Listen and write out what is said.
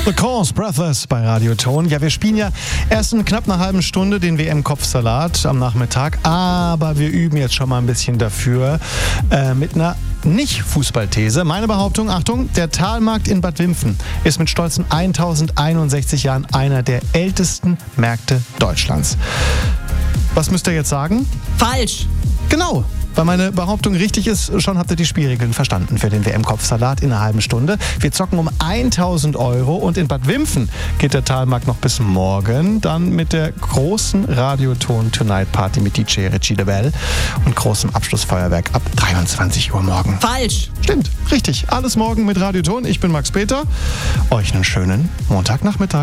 The Course Brothers bei Radio Ton. Ja, wir spielen ja erst in knapp einer halben Stunde den WM-Kopfsalat am Nachmittag, aber wir üben jetzt schon mal ein bisschen dafür mit einer Nicht-Fußballthese. Meine Behauptung, Achtung, der Thalmarkt in Bad Wimpfen ist mit stolzen 1061 Jahren einer der ältesten Märkte Deutschlands. Was müsst ihr jetzt sagen? Falsch. Genau. Weil meine Behauptung richtig ist, schon habt ihr die Spielregeln verstanden für den WM-Kopfsalat in einer halben Stunde. Wir zocken um 1.000 € und in Bad Wimpfen geht der Thalmarkt noch bis morgen. Dann mit der großen Radioton Tonight Party mit DJ Richie DeBell und großem Abschlussfeuerwerk ab 23 Uhr morgen. Falsch. Stimmt, richtig. Alles morgen mit Radioton. Ich bin Max Peter. Euch einen schönen Montagnachmittag.